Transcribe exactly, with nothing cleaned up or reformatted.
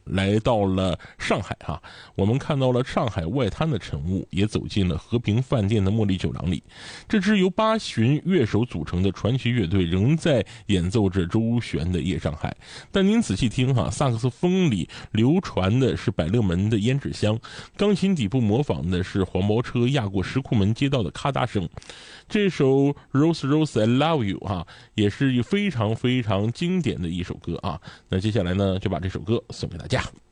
来到了上海哈、啊，我们看到了上海外滩的晨雾，也走进了和平饭店的茉莉酒廊里。这支由八旬乐手组成的传奇乐队仍在演奏着周璇的《夜上海》，但您仔细听哈、啊，萨克斯风里流传的是百乐门的胭脂香，钢琴底部模仿的是黄包车压过石库门街道的咔嗒声。这首 Rose Rose I Love You 啊，也是非常非常经典的一首歌啊。那接下来呢，就把这首歌送给大家。